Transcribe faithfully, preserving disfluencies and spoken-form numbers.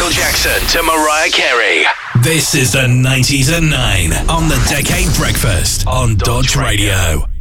Michael Jackson to Mariah Carey. This is the nineties at nine on the Decade Breakfast on Dodge Radio.